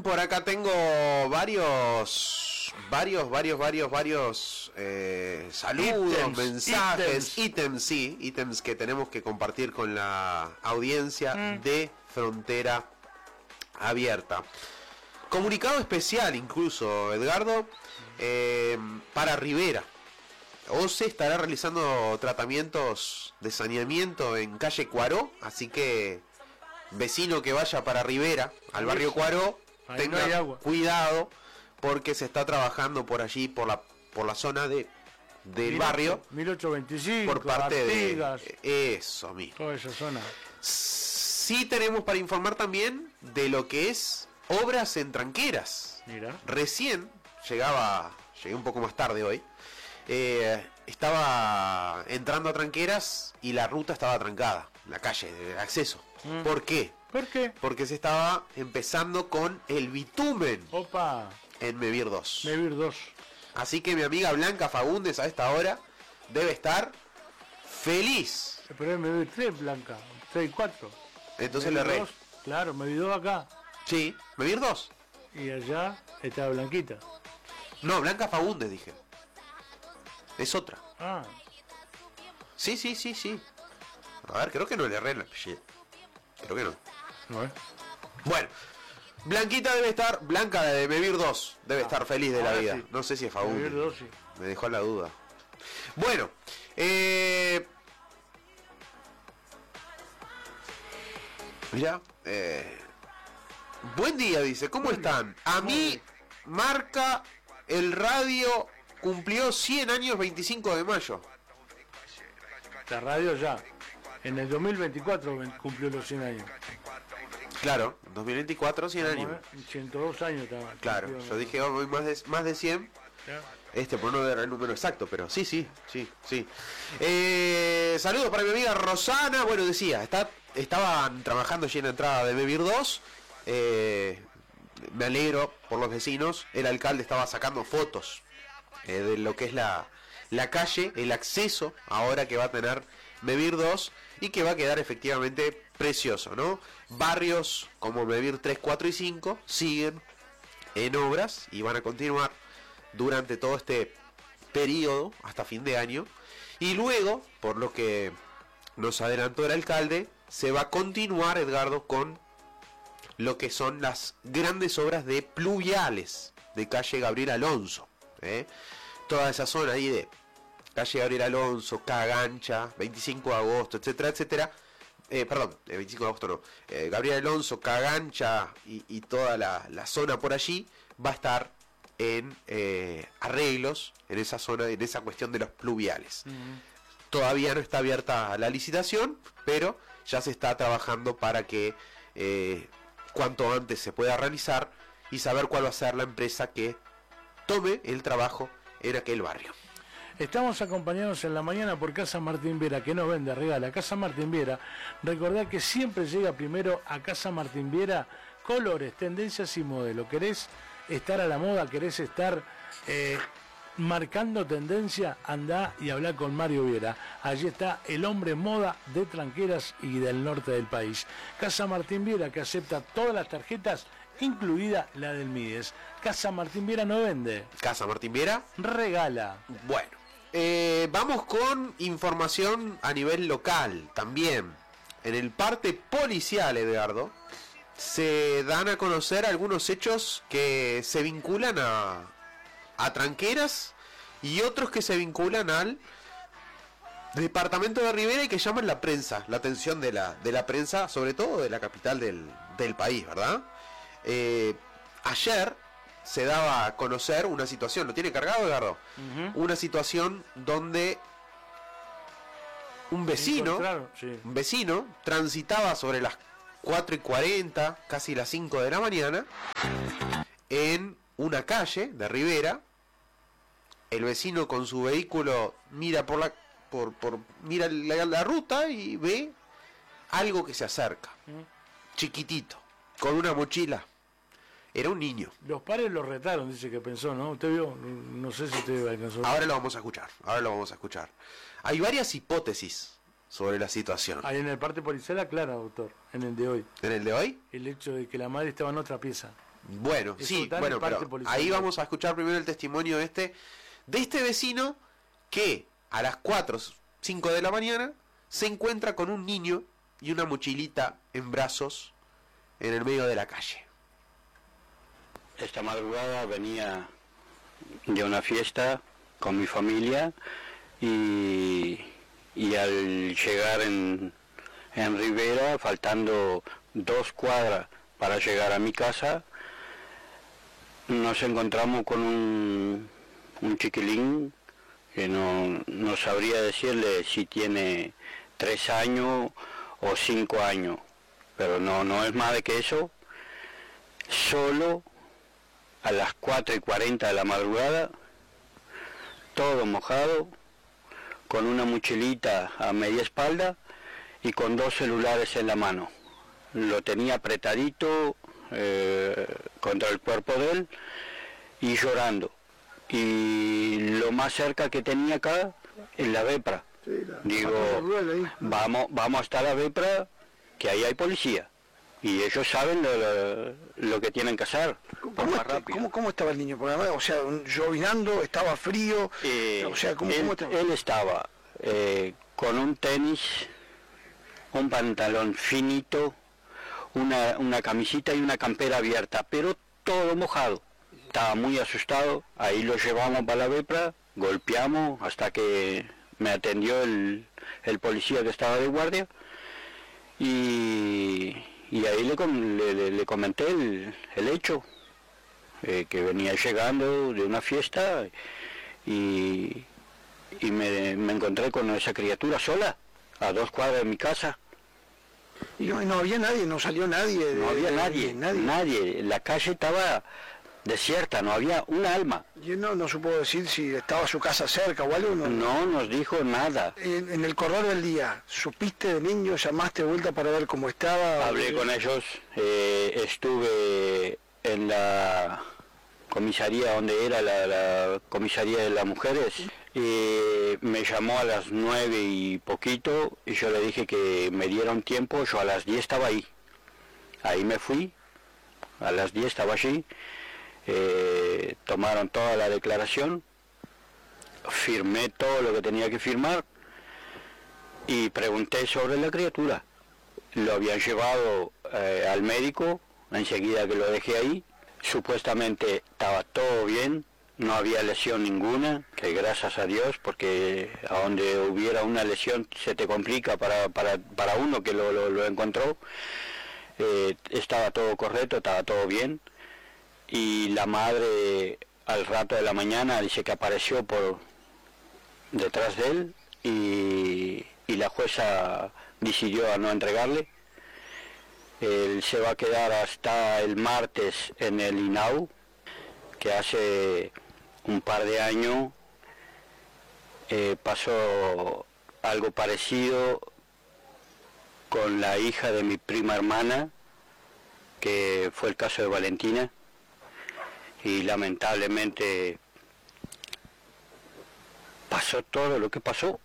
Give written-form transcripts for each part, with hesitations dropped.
por acá tengo varios saludos, mensajes, ítems que tenemos que compartir con la audiencia de Frontera Abierta. Comunicado especial incluso, Edgardo, para Rivera. OCE estará realizando tratamientos de saneamiento en calle Cuaró, así que vecino que vaya para Rivera, al barrio Cuaró, tenga cuidado porque se está trabajando por allí, por la zona del barrio 1825, por parte Artigas, de eso mismo. toda esa zona. Sí tenemos para informar también de lo que es obras en Tranqueras. Mira. Recién llegué un poco más tarde hoy. Estaba entrando a Tranqueras y la ruta estaba trancada, la calle de acceso. ¿Por qué? ¿Por qué? Porque se estaba empezando con el bitumen. Opa. En Mevir 2. Mevir 2. Así que mi amiga Blanca Fagundes a esta hora debe estar feliz. Pero es Mevir 3, Blanca. 3 y 4. Entonces le erré. Claro, Mevir 2 acá. Sí, Mevir 2. Y allá está Blanquita. No, Blanca Fagundes dije. Es otra. Ah. Sí. A ver, creo que no le erré el apellido. Creo que no. No es. Bueno, Blanquita debe estar, Blanca de Mevir 2, debe estar feliz de la vida. Sí. No sé si es Fagundes. Mevir 2, sí. Me dejó la duda. Bueno, mira, buen día, dice, ¿cómo están? A mí marca el radio cumplió 100 años 25 de mayo. La radio ya. En el 2024 cumplió los 100 años. Claro, 2024 100 años. 102 años estaba. Claro, yo dije hoy más de 100. Por no dar el número exacto, pero sí. Saludos para mi amiga Rosana. Bueno, decía, estaban trabajando allí en la entrada de Mevir 2. Me alegro por los vecinos. El alcalde estaba sacando fotos de lo que es la calle, el acceso ahora que va a tener Mevir 2 y que va a quedar efectivamente precioso, ¿no? Barrios como Mevir 3, 4 y 5 siguen en obras y van a continuar durante todo este periodo hasta fin de año, y luego, por lo que nos adelantó el alcalde, se va a continuar, Edgardo, con lo que son las grandes obras de pluviales de calle Gabriel Alonso, toda esa zona ahí de calle Gabriel Alonso, Cagancha, 25 de agosto, etcétera, 25 de agosto no, Gabriel Alonso, Cagancha y toda la zona por allí va a estar en arreglos en esa zona, en esa cuestión de los pluviales. Todavía no está abierta la licitación, pero ya se está trabajando para que cuanto antes se pueda realizar y saber cuál va a ser la empresa que tome el trabajo en aquel barrio. Estamos acompañados en la mañana por Casa Martín Viera, que nos vende, regala. Casa Martín Viera, recordad que siempre llega primero a Casa Martín Viera colores, tendencias y modelo. ¿Querés estar a la moda? ¿Querés estar marcando tendencia? Andá y habla con Mario Viera. Allí está el hombre moda de Tranqueras y del norte del país. Casa Martín Viera, que acepta todas las tarjetas, incluida la del Mides. Casa Martín Viera no vende. Casa Martín Viera regala. Bueno, vamos con información a nivel local también. En el parte policial, Edgardo, se dan a conocer algunos hechos que se vinculan a Tranqueras y otros que se vinculan al departamento de Rivera y que llaman la prensa, la atención de la prensa, sobre todo de la capital del país, ¿verdad? Ayer se daba a conocer una situación, ¿lo tiene cargado, Edgardo? Una situación donde un vecino transitaba sobre las 4:40, casi las 5 de la mañana, en una calle de Rivera. El vecino con su vehículo mira mira la ruta y ve algo que se acerca, chiquitito, con una mochila. Era un niño. Los padres lo retaron, dice que pensó, ¿no? ¿Usted vio? No sé si usted alcanzó. Ahora lo vamos a escuchar. Hay varias hipótesis sobre la situación. Ahí en el parte policial aclara, doctor, en el de hoy. ¿En el de hoy? El hecho de que la madre estaba en otra pieza. Bueno, sí, bueno, pero ahí vamos a escuchar primero el testimonio de este vecino que a las 4, 5 de la mañana se encuentra con un niño y una mochilita en brazos en el medio de la calle. Esta madrugada venía de una fiesta con mi familia y al llegar en Rivera, faltando 2 cuadras para llegar a mi casa, nos encontramos con un chiquilín que no sabría decirle si tiene 3 años o 5 años, pero no es más de que eso, solo a las 4:40 de la madrugada, todo mojado, con una mochilita a media espalda y con 2 celulares en la mano. Lo tenía apretadito contra el cuerpo de él y llorando. Y lo más cerca que tenía acá es la Vepra. Sí, digo, vamos hasta la Vepra, que ahí hay policía. Y ellos saben lo que tienen que hacer. ¿Cómo estaba el niño? O sea, llovinando, estaba frío. O sea, ¿cómo estaba? Él estaba con un tenis, un pantalón finito, una camisita y una campera abierta, pero todo mojado. Estaba muy asustado. Ahí lo llevamos para la Vepra, golpeamos hasta que me atendió el policía que estaba de guardia. Y ahí le comenté el hecho, que venía llegando de una fiesta y me encontré con esa criatura sola, a 2 cuadras de mi casa. Y no había nadie, no salió nadie. No había nadie. La calle estaba desierta, no había un alma. ¿Y él no supo decir si estaba su casa cerca o algo? No nos dijo nada. En el correr del día, ¿supiste de niño? ¿Llamaste de vuelta para ver cómo estaba? Hablé con ellos, estuve en la comisaría donde era la comisaría de las mujeres, me llamó a las 9 y poquito y yo le dije que me diera un tiempo. Yo a las 10 estaba ahí me fui, a las 10 estaba allí. Tomaron toda la declaración, firmé todo lo que tenía que firmar y pregunté sobre la criatura. Lo habían llevado al médico enseguida que lo dejé ahí. Supuestamente estaba todo bien, no había lesión ninguna, que gracias a Dios, porque a donde hubiera una lesión se te complica para uno que lo encontró. Estaba todo correcto, estaba todo bien. Y la madre al rato de la mañana dice que apareció por detrás de él y la jueza decidió a no entregarle. Él se va a quedar hasta el martes en el INAU, que hace un par de años pasó algo parecido con la hija de mi prima hermana, que fue el caso de Valentina. Y lamentablemente pasó todo lo que pasó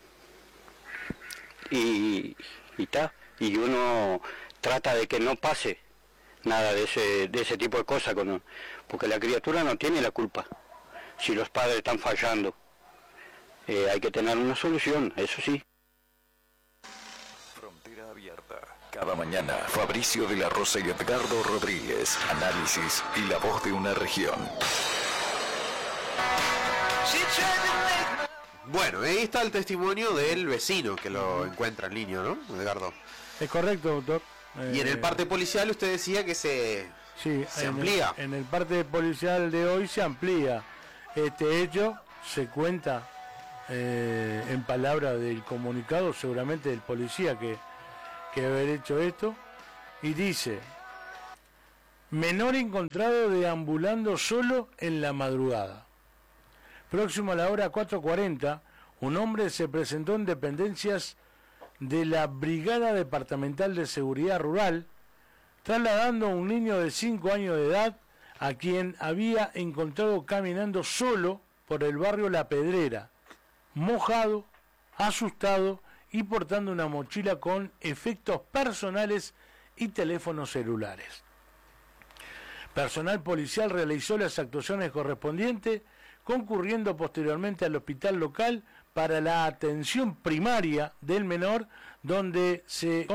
y y uno trata de que no pase nada de ese tipo de cosas, porque la criatura no tiene la culpa si los padres están fallando. Hay que tener una solución, eso sí. Frontera abierta. Cada mañana, Fabricio de la Rosa y Edgardo Rodríguez, análisis y la voz de una región. Bueno, ahí está el testimonio del vecino que lo encuentra el niño, ¿no, Edgardo? Es correcto, doctor. Y en el parte policial usted decía que se amplía. En el parte policial de hoy se amplía. Este hecho se cuenta en palabras del comunicado, seguramente del policía que haber hecho esto, y dice: menor encontrado deambulando solo en la madrugada. Próximo a la hora 4:40, un hombre se presentó en dependencias de la Brigada Departamental de Seguridad Rural, trasladando a un niño de 5 años de edad, a quien había encontrado caminando solo por el barrio La Pedrera, mojado, asustado y portando una mochila con efectos personales y teléfonos celulares. Personal policial realizó las actuaciones correspondientes, concurriendo posteriormente al hospital local para la atención primaria del menor, donde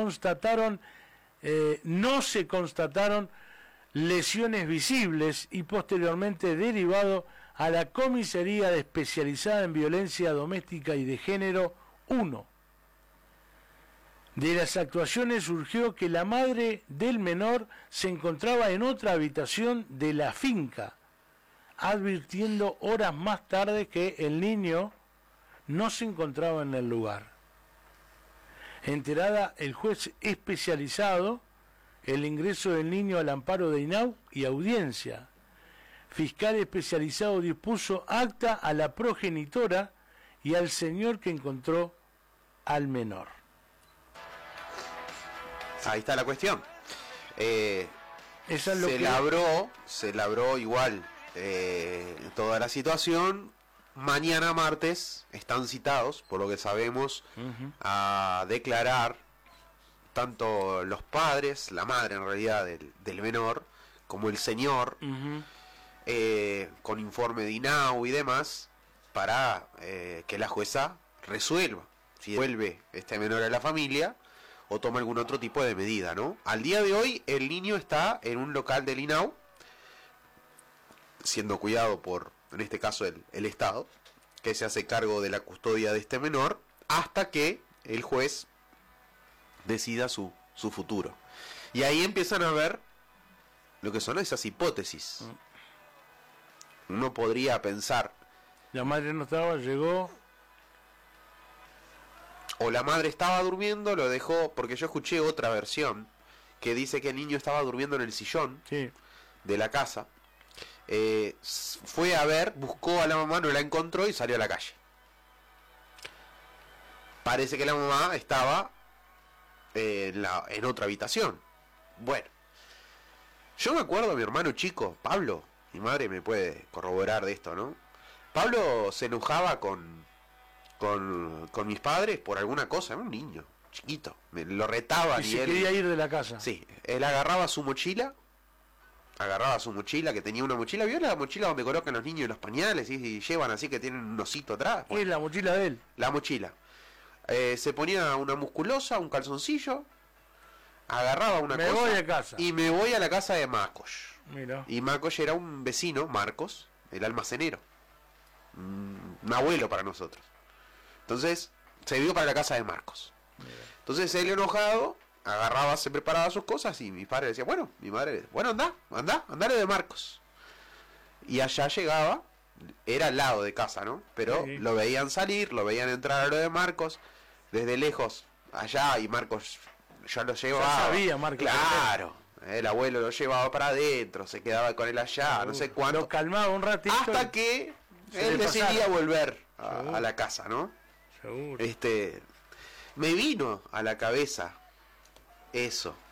no se constataron lesiones visibles, y posteriormente derivado a la comisaría especializada en violencia doméstica y de género 1. De las actuaciones surgió que la madre del menor se encontraba en otra habitación de la finca, advirtiendo horas más tarde que el niño no se encontraba en el lugar. Enterada el juez especializado, el ingreso del niño al amparo de INAU y audiencia. Fiscal especializado dispuso acta a la progenitora y al señor que encontró al menor. Ahí está la cuestión. Eso es lo se labró igual toda la situación. Mañana martes están citados, por lo que sabemos, a declarar tanto los padres, la madre en realidad del menor, como el señor, con informe de INAU y demás, para que la jueza resuelva si devuelve este menor a la familia o toma algún otro tipo de medida, ¿no? Al día de hoy el niño está en un local del INAU, siendo cuidado por, en este caso, el Estado, que se hace cargo de la custodia de este menor, hasta que el juez decida su futuro. Y ahí empiezan a ver lo que son esas hipótesis. Uno podría pensar, la madre no estaba, llegó, o la madre estaba durmiendo, lo dejó, porque yo escuché otra versión que dice que el niño estaba durmiendo en el sillón de la casa. Fue a ver, buscó a la mamá, no la encontró y salió a la calle. Parece que la mamá estaba en otra habitación. Bueno, yo me acuerdo a mi hermano chico, Pablo, mi madre me puede corroborar de esto, ¿no? Pablo se enojaba con mis padres por alguna cosa, era un niño chiquito, me lo retaban y se quería ir de la casa. Sí, él agarraba su mochila, que tenía una mochila, ¿vio la mochila donde colocan los niños los pañales y llevan así que tienen un osito atrás? Es la mochila de él. La mochila. Se ponía una musculosa, un calzoncillo, agarraba una cosa. Me voy a casa. Y me voy a la casa de Marcos. Mira. Y Marcos era un vecino, Marcos, el almacenero. Un abuelo para nosotros. Entonces, se vio para la casa de Marcos. Mira. Entonces él enojado agarraba, se preparaba sus cosas y mi padre decía, bueno, mi madre, bueno, andale de Marcos. Y allá llegaba, era al lado de casa, ¿no? Pero lo veían salir, lo veían entrar a lo de Marcos, desde lejos, allá, y Marcos ya lo llevaba. Ya sabía Marcos. Claro, el abuelo lo llevaba para adentro, se quedaba con él allá, no sé cuánto. Lo calmaba un ratito. Hasta que él decidía volver a la casa, ¿no? Seguro. Me vino a la cabeza eso.